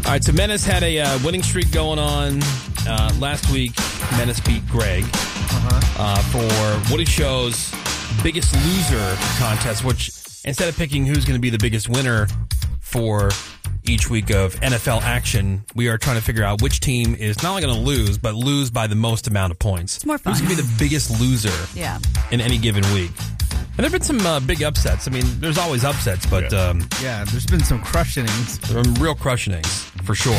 All right, so Menace had a winning streak going on last week. Menace beat Greg for Woody Show's Biggest Loser contest, which instead of picking who's going to be the biggest winner for each week of NFL action, we are trying to figure out which team is not only going to lose, but lose by the most amount of points. It's more fun. Who's going to be the biggest loser in any given week? And there have been some big upsets. I mean, there's always upsets, but... there's been some crushings. There are real crushings, for sure.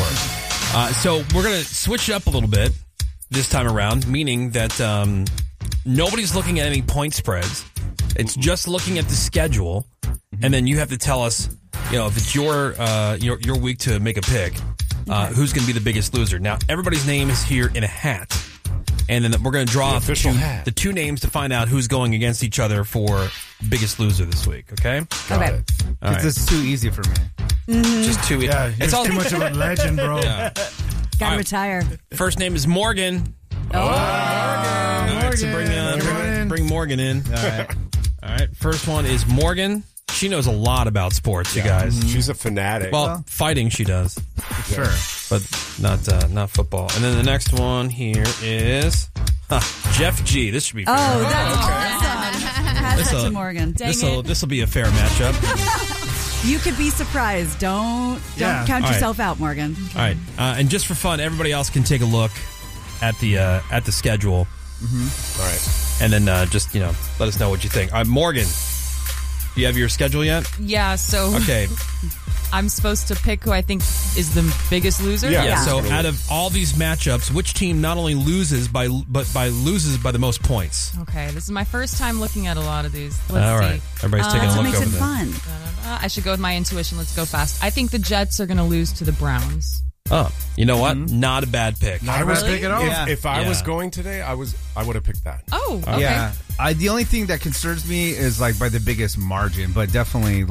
So we're going to switch it up a little bit this time around, meaning that nobody's looking at any point spreads. It's just looking at the schedule, and then you have to tell us, if it's your week to make a pick, who's going to be the biggest loser. Now, everybody's name is here in a hat. And then we're going to draw the two names to find out who's going against each other for biggest loser this week, okay? Okay. Because it's too easy for me. Just too easy. Yeah, it's too much of a legend, bro. Yeah. Gotta retire. First name is Morgan. Oh, All right, so bring Morgan in. All right. First one is Morgan. She knows a lot about sports, you guys. She's a fanatic. Well, fighting she does. Sure. But not football. And then the next one here is Jeff G. This should be fair. Oh, that's awesome. Pass that to Morgan. This will be a fair matchup. You could be surprised. Don't count yourself out, Morgan. All right. And just for fun, everybody else can take a look at the schedule. All right. And then just, let us know what you think. All right, Morgan, do you have your schedule yet? Yeah, so Okay. I'm supposed to pick who I think is the biggest loser? Yeah. So out of all these matchups, which team not only loses loses by the most points? Okay, this is my first time looking at a lot of these. All right. Everybody's taking a look Makes over it there. fun. I should go with my intuition. Let's go fast. I think the Jets are going to lose to the Browns. Oh, you know what? Not a bad pick. Not a bad pick at all. If I was going today, I would have picked that. Oh, okay. Yeah. The only thing that concerns me is by the biggest margin, but definitely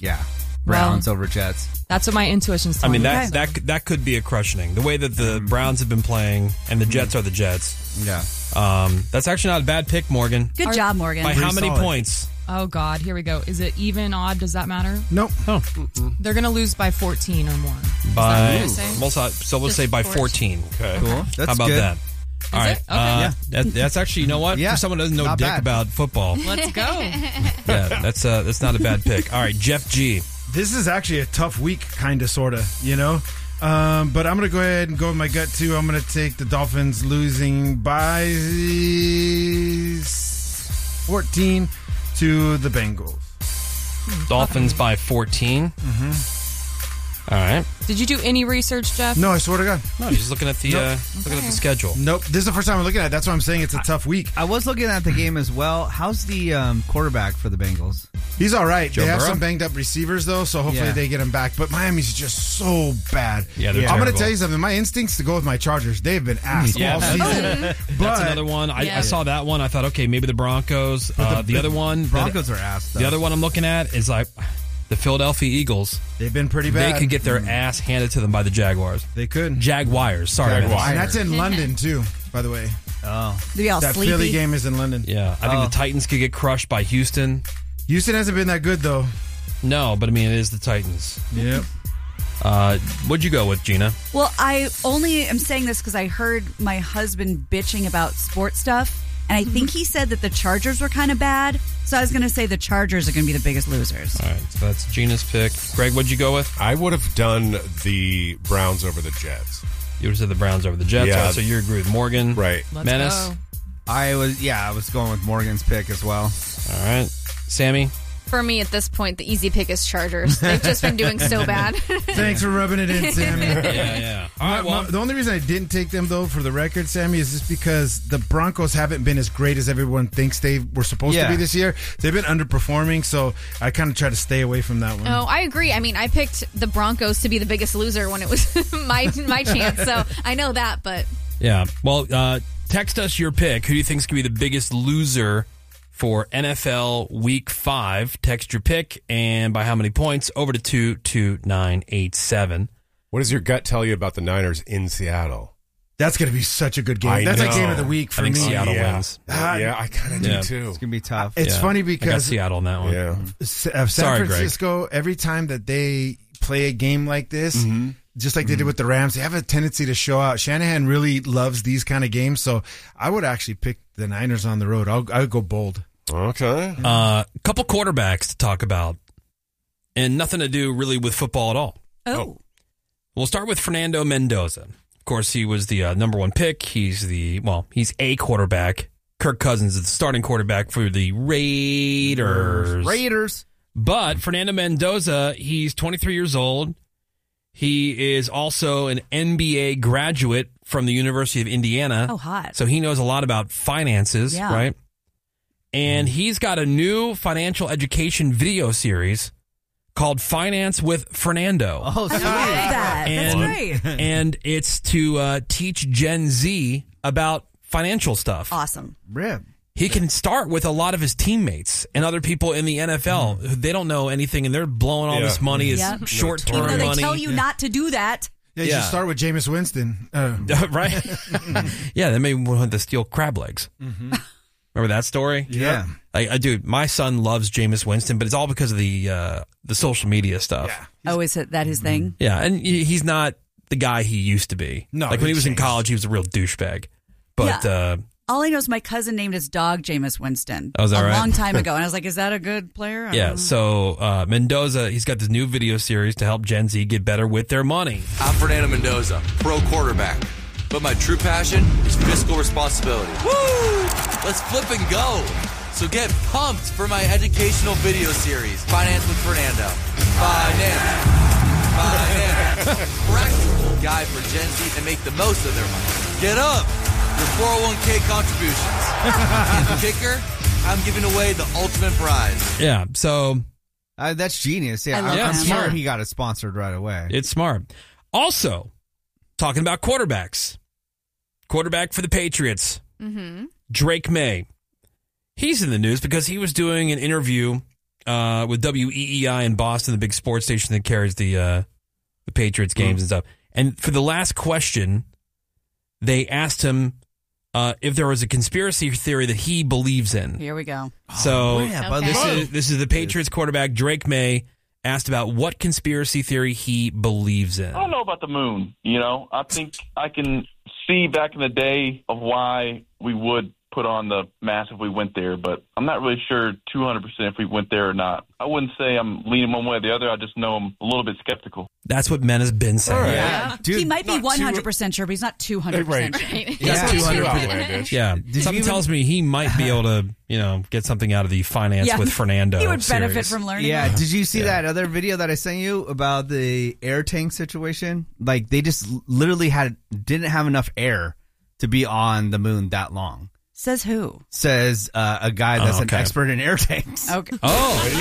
Browns over Jets. That's what my intuition's I telling mean, me. that could be a crushing. The way that the Browns have been playing and the Jets are the Jets. Yeah. That's actually not a bad pick, Morgan. Good job, Morgan. By how many solid. points? Oh, God. Here we go. Is it even, odd? Does that matter? Nope. Oh. They're going to lose by 14 or more. By Is that what you're saying? so we'll Just say by 14. 14. Okay. Cool. That's How about good. that? All right. Okay. That's actually, you know what? Yeah, For someone who doesn't know not dick bad. about football, Let's go. yeah, that's not a bad pick. All right, Jeff G. This is actually a tough week, kind of, sort of, But I'm going to go ahead and go with my gut, too. I'm going to take the Dolphins losing by 14 to the Bengals. Dolphins by 14. All right. Did you do any research, Jeff? No, I swear to God. No, he's just looking at the looking at the schedule. Nope. This is the first time I'm looking at it. That's why I'm saying it's a tough week. I was looking at the game as well. How's the quarterback for the Bengals? He's all right. Joe they have Burrow? some banged up receivers, though, so hopefully they get him back. But Miami's just so bad. Yeah, they're I'm going to terrible. tell you something. My instincts to go with my Chargers. They've been ass Yeah. all season. That's But another one. I saw that one. I thought, okay, maybe the Broncos. The other one, Broncos are ass, though. the other one I'm looking at is the Philadelphia Eagles. they've been pretty bad. They could get their ass handed to them by the Jaguars. They could. Jaguars. Sorry. Jaguars. man. And that's in London, too, by the way. Oh. They all That sleepy. Philly game is in London. Yeah, I think the Titans could get crushed by Houston. Houston hasn't been that good, though. No, but I mean, it is the Titans. Yep. What'd you go with, Gina? Well, I only am saying this because I heard my husband bitching about sports stuff, and I think he said that the Chargers were kind of bad. So I was going to say the Chargers are going to be the biggest losers. All right, so that's Gina's pick. Greg, what'd you go with? I would have done the Browns over the Jets. You would have said the Browns over the Jets. Yeah. All right, so you agree with Morgan. Right. Let's Menace. go. I was going with Morgan's pick as well. All right. Sammy? For me, at this point, the easy pick is Chargers. They've just been doing so bad. Thanks for rubbing it in, Sammy. Yeah. All right, well, The only reason I didn't take them, though, for the record, Sammy, is just because the Broncos haven't been as great as everyone thinks they were supposed to be this year. They've been underperforming, so I kind of try to stay away from that one. Oh, I agree. I mean, I picked the Broncos to be the biggest loser when it was my chance, so I know that, but... yeah. Well, text us your pick. Who do you think is going to be the biggest loser for NFL Week 5? Text your pick and by how many points over to 22987. What does your gut tell you about the Niners in Seattle? That's going to be such a good game. I That's a know. game of the week for I think me. Seattle wins. Yeah, I kind of do too. It's going to be tough. It's funny I got because Seattle in that one. Yeah. San Sorry, Greg. Francisco, every time that they play a game like this, just like they did with the Rams. They have a tendency to show out. Shanahan really loves these kind of games, so I would actually pick the Niners on the road. I would go bold. Okay. Couple quarterbacks to talk about, and nothing to do really with football at all. Oh. We'll start with Fernando Mendoza. Of course, he was the number one pick. He's a quarterback. Kirk Cousins is the starting quarterback for the Raiders. But Fernando Mendoza, he's 23 years old. He is also an MBA graduate from the University of Indiana. Oh, hot. So he knows a lot about finances, right? And he's got a new financial education video series called Finance with Fernando. Oh, sweet. I love that. That's great. And it's to teach Gen Z about financial stuff. Awesome. Rip. He can start with a lot of his teammates and other people in the NFL. They don't know anything, and they're blowing all this money as short-term Even though money. they tell you not to do that. Yeah, you should start with Jameis Winston. Right? Yeah, they may want to steal crab legs. Remember that story? Yeah. Dude, my son loves Jameis Winston, but it's all because of the social media stuff. Yeah. Oh, is that his thing? Yeah, and he's not the guy he used to be. No, like when he was in changed. college, he was a real douchebag. But all I know is my cousin named his dog Jameis Winston Oh, is that a right? long time ago. And I was like, is that a good player? I don't yeah, know. so Mendoza, he's got this new video series to help Gen Z get better with their money. I'm Fernando Mendoza, pro quarterback. But my true passion is fiscal responsibility. Woo! Let's flip and go. So get pumped for my educational video series, Finance with Fernando. Finance. Practical guide for Gen Z to make the most of their money. Get up. Your 401k contributions. And the kicker, I'm giving away the ultimate prize. Yeah, so That's genius. Yeah, I love I'm that. sure he got it sponsored right away. it's smart. Also, talking about quarterbacks. Quarterback for the Patriots, Drake May. He's in the news because he was doing an interview with WEEI in Boston, the big sports station that carries the Patriots games and stuff. And for the last question, they asked him if there was a conspiracy theory that he believes in. Here we go. So Okay. this is the Patriots quarterback, Drake May, asked about what conspiracy theory he believes in. I don't know about the moon. I think I can see back in the day of why we would put on the mask if we went there, but I'm not really sure 200% if we went there or not. I wouldn't say I'm leaning one way or the other. I just know I'm a little bit skeptical. That's what Men has been saying. Yeah, dude. He might be 100% sure, but he's not 200% Right. sure. Right. Yeah. Too outlandish. Yeah, something tells me he might be able to, get something out of the Finance with Fernando. He would benefit series. from learning. Yeah, did you see that other video that I sent you about the air tank situation? Like they just literally didn't have enough air to be on the moon that long. Says who? Says a guy that's okay. an expert in air tanks. Okay. Oh,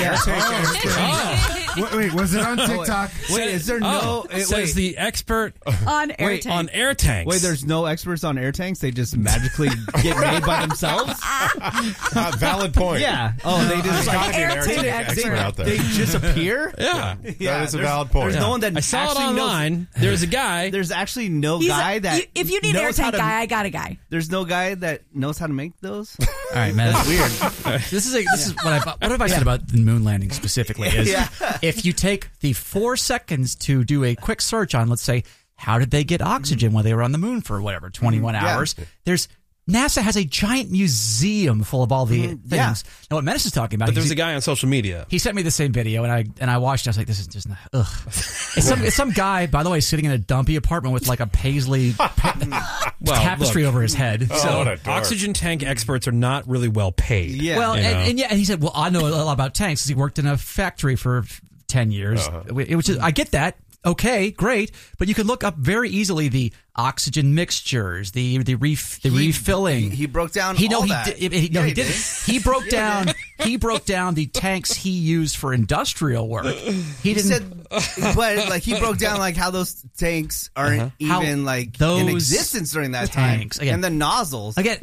Yeah. Wait, was it on TikTok? Wait, is there no? It says the expert On air Wait, tank. on air tanks. Wait, there's no experts on air tanks. They just magically get made by themselves. Valid point. Yeah. Oh, they just There's gotta be an air air tank tank expert. expert out there. they just appear. Yeah. That is a there's- valid point. There's no one that I saw it actually knows. online. There's a guy. There's actually no He's guy that if you need an air knows how tank to- guy, I got a guy. There's no guy that knows how to make those. All right, man. That's weird. This is what have I said about the moon landing specifically is if you take the 4 seconds to do a quick search on, let's say, how did they get oxygen when they were on the moon for whatever 21 hours? NASA has a giant museum full of all the things. Yeah. Now, what Menace is talking about, But there's a guy on social media. he sent me the same video, and I watched it. I was like, this is just not, ugh. It's some guy, by the way, sitting in a dumpy apartment with like a paisley tapestry over his head. Oh, what a dork. Oxygen tank experts are not really well paid. Yeah. Well, You know. and he said, well, I know a lot about tanks because he worked in a factory for 10 years, which is, I get that. Okay, great. But you can look up very easily the oxygen mixtures, the refilling. He broke down He all he that. did. He did. He broke down. He broke down the tanks he used for industrial work. He He didn't. said, but like he broke down like how those tanks aren't How even like those in existence during that tanks, time, again. and the nozzles. Again,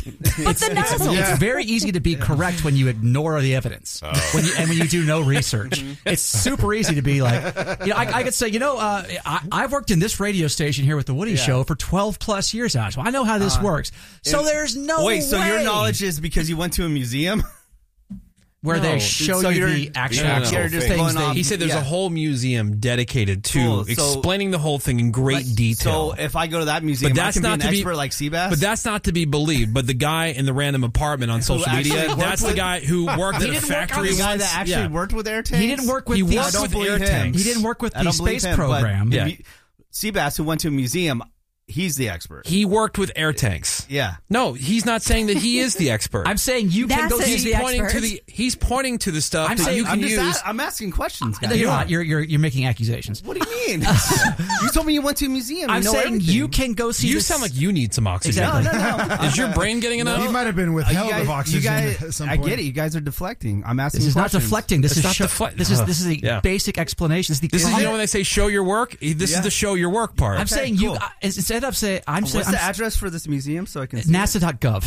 it's very easy to be correct when you ignore the evidence. When you do no research, it's super easy to be like, I could say, I've worked in this radio station here with the Woody Show for 12 plus years now, so I know how this works. So there's no Wait, so your way. knowledge is because you went to a museum? where they show you the actual things. He said there's a whole museum dedicated to explaining the whole thing in great detail. So if I go to that museum, I can be an expert like Seabass? But that's not to be believed. But the guy in the random apartment on social media, that's the guy who worked at a factory. The guy that actually worked with air tanks? He didn't work with air tanks. He didn't work with the space program. Seabass, who went to a museum, he's the expert. He worked with air tanks. Yeah. No, he's not saying that he is the expert. I'm saying you can go see the expert. He's pointing to the stuff I'm that saying you can use. I'm asking questions, guys. No, you're not. You're making accusations. What do you mean? You told me you went to a museum. I'm saying everything. you can go see. You sound like you need some oxygen. Exactly. No. Is your brain getting enough? He might have been withheld of oxygen at some point. I get it. You guys are deflecting. I'm asking. This is questions. not deflecting. This is not deflecting. This is the basic explanation. This is when they say show your work. This is the show your work part. I'm saying cool. instead of saying what's the address for this museum so I can see NASA.gov.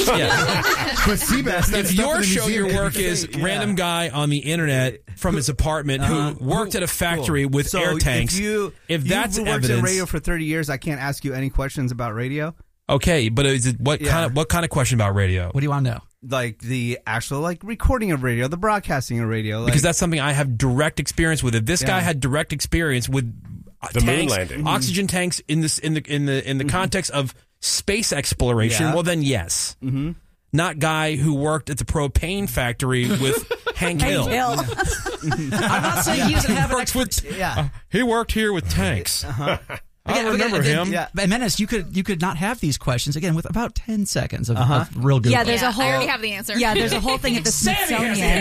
But Seabass, if your show your work is random guy on the internet from his apartment who worked at a factory with air tanks, if that's worked evidence, in radio for 30 years, I can't ask you any questions about radio. Okay, but is it what kind of question about radio? What do you want to know? Like the actual recording of radio, the broadcasting of radio, because that's something I have direct experience with. If this guy had direct experience with the moon landing, oxygen tanks in the context of space exploration, well then yes. Mm-hmm. Not guy who worked at the propane factory with Hank Hill. I'm not saying he doesn't have an expertise. He worked here with tanks. I remember him. Menace, you could not have these questions again with about 10 seconds of real good. Yeah, there's a whole. I already have the answer. Yeah, there's a whole thing at the Smithsonian.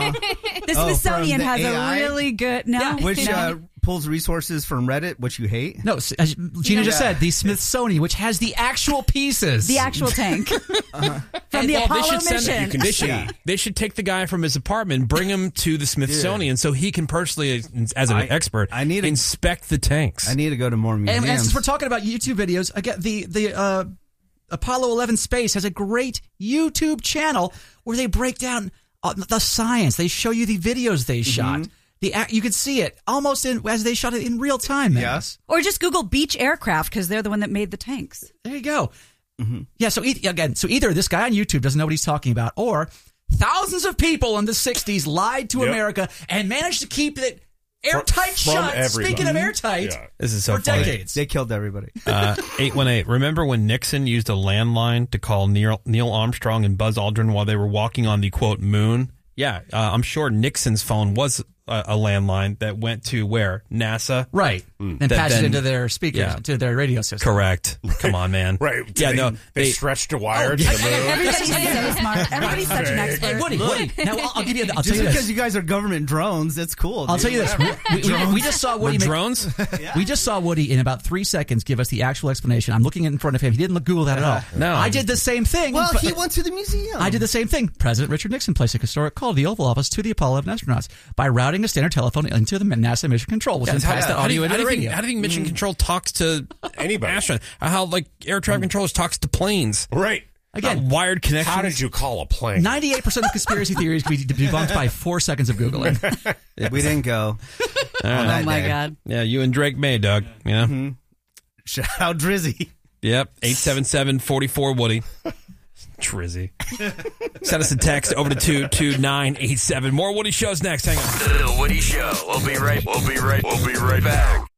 The Smithsonian has a really good which pulls resources from Reddit, which you hate. No, as Gina just said, the Smithsonian, which has the actual pieces, the actual tank from the Apollo mission. They should take the guy from his apartment, bring him to the Smithsonian, so he can personally, as an expert, inspect the tanks. I need to go to more museums. And since we're talking about YouTube videos, again, the Apollo 11 Space has a great YouTube channel where they break down the science. They show you the videos they shot. You can see it almost as they shot it in real time. Yes. Or just Google beach aircraft because they're the one that made the tanks. There you go. Mm-hmm. Yeah. So either this guy on YouTube doesn't know what he's talking about, or thousands of people in the 60s lied to America and managed to keep it airtight shut. Everybody. Speaking of airtight, this is so for funny. decades. They killed everybody. 818. Remember when Nixon used a landline to call Neil Armstrong and Buzz Aldrin while they were walking on the quote moon? Yeah, I'm sure Nixon's phone was a landline that went to where? NASA? Right. And patched it into their speakers, to their radio system. Correct. Come on, man. Right. They stretched a wire to the moon. Everybody's so smart. Everybody's such an expert. Hey, Woody. Now, I'll give you. I'll tell Just you this. because you guys are government drones, it's cool. I'll tell you this. We just saw Woody. Drones? We just saw Woody in about 3 seconds give us the actual explanation. I'm looking in front of him. He didn't Google that at all. No. I did the same thing. Well, he went to the museum. I did the same thing. President Richard Nixon placed a historic call to the Oval Office to the Apollo 11 astronauts by routing a standard telephone into the NASA Mission Control, which then passed the audio into the radio. How do you think Mission Control talks to anybody? Astronauts? How air traffic controllers talks to planes? Right. Again, wired connections. How did you call a plane? 98% of conspiracy theories can be debunked by 4 seconds of Googling. We didn't go. Oh my God. Yeah, you and Drake May, Doug. Yeah. Mm-hmm. Shout out Drizzy. Yep. 877-44-Woody. Drizzy. Send us a text over to 22987. More Woody shows next. Hang on. The Woody Show. We'll be right back.